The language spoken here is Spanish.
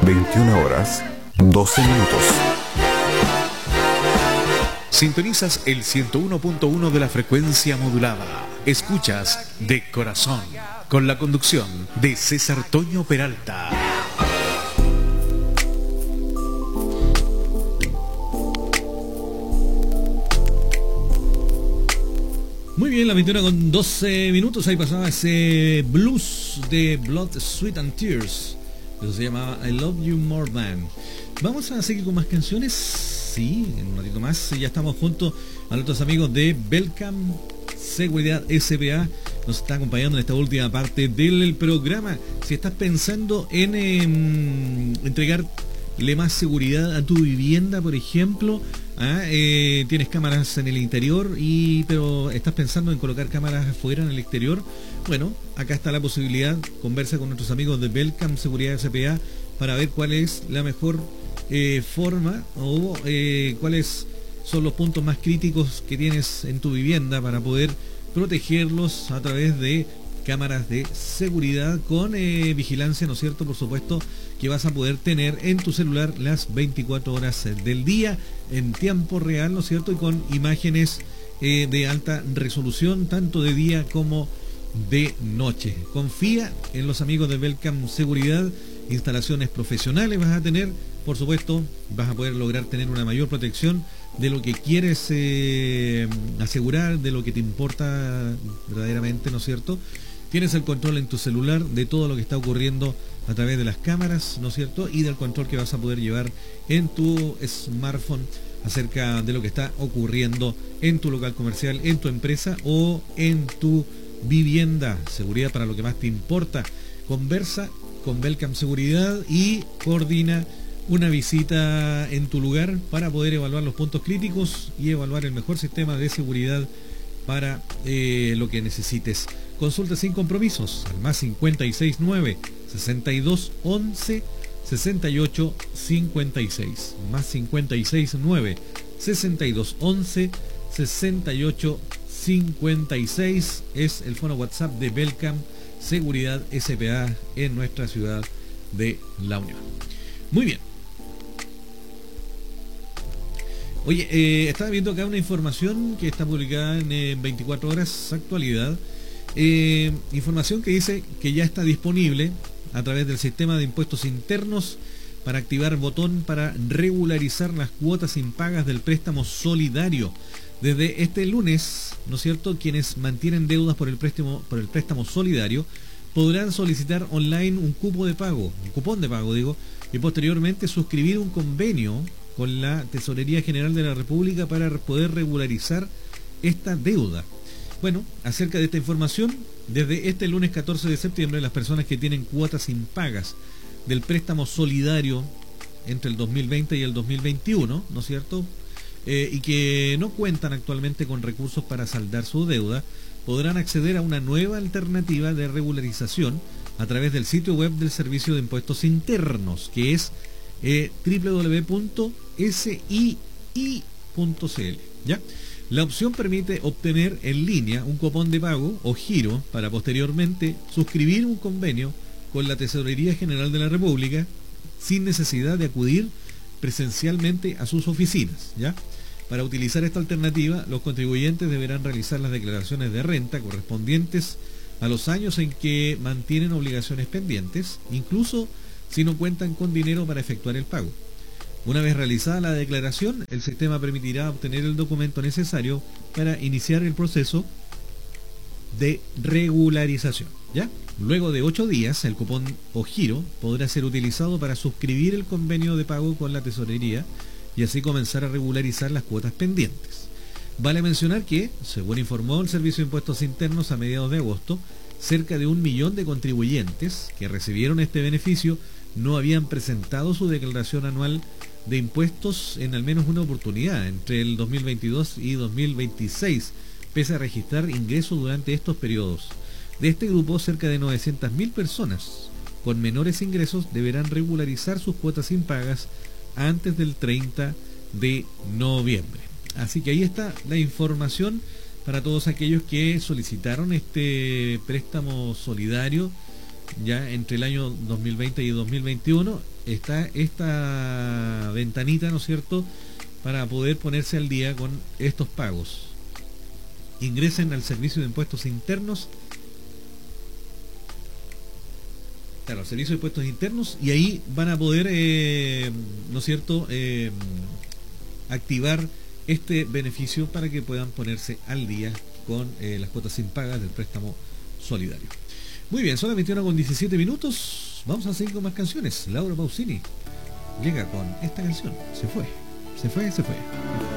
21 horas, 12 minutos. Sintonizas el 101.1 de la frecuencia modulada. Escuchas De Corazón, con la conducción de César Toño Peralta. Muy bien, la 21 con 12 minutos. Ahí pasaba ese blues de Blood, Sweat and Tears. Eso se llamaba I Love You More Than. Vamos a seguir con más canciones. Sí, en un ratito más. Ya estamos junto a nuestros amigos de Belcam Seguridad SPA. Nos está acompañando en esta última parte del programa. Si estás pensando en entregarle más seguridad a tu vivienda, por ejemplo, tienes cámaras en el interior, pero estás pensando en colocar cámaras afuera en el exterior, bueno, acá está la posibilidad. Conversa con nuestros amigos de Belcam Seguridad SPA para ver cuál es la mejor forma o cuáles son los puntos más críticos que tienes en tu vivienda para poder protegerlos a través de cámaras de seguridad con vigilancia, ¿no es cierto? Por supuesto que vas a poder tener en tu celular las 24 horas del día en tiempo real, ¿no es cierto? Y con imágenes de alta resolución, tanto de día como de noche. Confía en los amigos de Belcam Seguridad. Instalaciones profesionales vas a tener, por supuesto, vas a poder lograr tener una mayor protección de lo que quieres asegurar, de lo que te importa verdaderamente, ¿no es cierto? Tienes el control en tu celular de todo lo que está ocurriendo a través de las cámaras, ¿no es cierto? Y del control que vas a poder llevar en tu smartphone acerca de lo que está ocurriendo en tu local comercial, en tu empresa o en tu vivienda. Seguridad para lo que más te importa. Conversa con Belcam Seguridad y coordina una visita en tu lugar para poder evaluar los puntos críticos y evaluar el mejor sistema de seguridad para lo que necesites. Consulta sin compromisos al más 569 6211 6856, más 569 6211 6856 es el fono WhatsApp de Belcam Seguridad SPA en nuestra ciudad de La Unión. Muy bien. Oye, estaba viendo acá una información que está publicada en 24 horas actualidad. Información que dice que ya está disponible a través del sistema de impuestos internos para activar botón para regularizar las cuotas impagas del préstamo solidario. Desde este lunes, ¿no es cierto?, quienes mantienen deudas por el préstamo solidario podrán solicitar online un cupón de pago, y posteriormente suscribir un convenio con la Tesorería General de la República para poder regularizar esta deuda. Bueno, acerca de esta información, desde este lunes 14 de septiembre, las personas que tienen cuotas impagas del préstamo solidario entre el 2020 y el 2021, ¿no es cierto?, y que no cuentan actualmente con recursos para saldar su deuda, podrán acceder a una nueva alternativa de regularización a través del sitio web del Servicio de Impuestos Internos, que es www.sii.cl. ¿Ya? La opción permite obtener en línea un cupón de pago o giro para posteriormente suscribir un convenio con la Tesorería General de la República sin necesidad de acudir presencialmente a sus oficinas. ¿Ya? Para utilizar esta alternativa, los contribuyentes deberán realizar las declaraciones de renta correspondientes a los años en que mantienen obligaciones pendientes, incluso si no cuentan con dinero para efectuar el pago. Una vez realizada la declaración, el sistema permitirá obtener el documento necesario para iniciar el proceso de regularización. ¿Ya? Luego de 8 días, el cupón o giro podrá ser utilizado para suscribir el convenio de pago con la tesorería y así comenzar a regularizar las cuotas pendientes. Vale mencionar que, según informó el Servicio de Impuestos Internos a mediados de agosto, cerca de 1 millón de contribuyentes que recibieron este beneficio no habían presentado su declaración anual de impuestos en al menos una oportunidad entre el 2022 y 2026, pese a registrar ingresos durante estos periodos. De este grupo, cerca de 900.000 personas con menores ingresos deberán regularizar sus cuotas impagas antes del 30 de noviembre. Así que ahí está la información para todos aquellos que solicitaron este préstamo solidario ya entre el año 2020 y 2021 está esta ventanita, ¿no es cierto?, para poder ponerse al día con estos pagos. Ingresen al Servicio de Impuestos Internos. Claro, al Servicio de Impuestos Internos, y ahí van a poder, ¿no es cierto?, activar este beneficio para que puedan ponerse al día con las cuotas sin pagas del préstamo solidario. Muy bien, son las 21:17. Vamos a seguir con más canciones. Laura Pausini llega con esta canción. Se fue.